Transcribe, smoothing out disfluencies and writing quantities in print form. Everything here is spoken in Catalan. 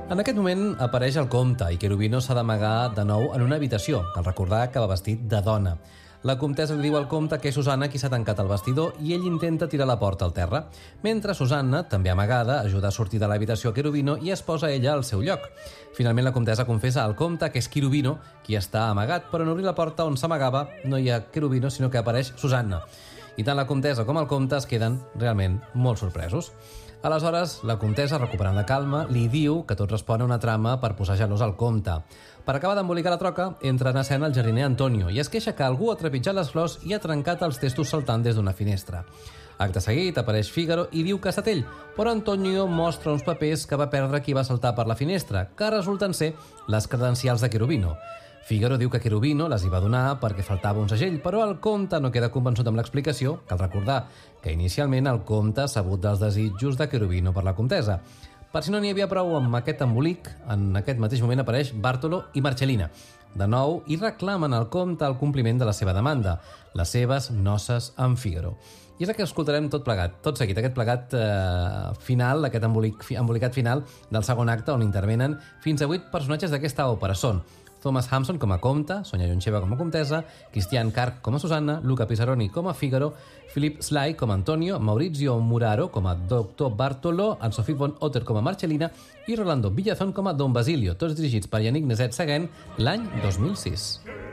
En aquest moment apareix el comte i Cherubino s'ha d'amagar de nou en una habitació. Cal recordar que va vestit de dona. La comtessa li diu al comte que és Susanna qui s'ha tancat al vestidor i ell intenta tirar la porta al terra, mentre Susanna, també amagada, ajuda a sortir de l'habitació a Cherubino i es posa ella al seu lloc. Finalment la comtessa confessa al comte que és Cherubino qui està amagat, però en obrir la porta on s'amagava no hi ha Cherubino sinó que apareix Susanna. I tant la comtessa com el comte es queden realment molt sorpresos. Aleshores, la comtessa, recuperant la calma, li diu que tot respon a una trama per posar gelós al comte. Per acabar d'embolicar la troca, entra en escena el jardiner Antonio i es queixa que algú ha trepitjat les flors i ha trencat els testos saltant des d'una finestra. Acte seguit, apareix Fígaro i diu que ha estat ell, però Antonio mostra uns papers que va perdre qui va saltar per la finestra, que resulten ser les credencials de Cherubino. Fígaro diu que Cherubino les hi va donar perquè faltava un segell, però el comte no queda convençut amb l'explicació. Cal recordar que inicialment el comte ha sabut dels desitjos de Cherubino per la comtessa. Per si no n'hi havia prou amb aquest embolic, en aquest mateix moment apareix Bartolo i Marcellina, de nou, i reclamen al comte el compliment de la seva demanda, les seves noces amb Fígaro. I és el que escoltarem tot plegat, tot seguit, aquest plegat final, aquest embolicat final del segon acte, on intervenen fins a 8 personatges d'aquesta òpera. Són Thomas Hampson com a comte, Sonia Yoncheva com a comtessa, Christian Karg com a Susanna, Luca Pisaroni com a Fígaro, Philip Sly com a Antonio, Maurizio Muraro com a Dr. Bartolo, Anne-Sophie von Otter com a Marcellina i Rolando Villazón com a Don Basilio, tots dirigits per Yannick Nézet-Séguin l'any 2006.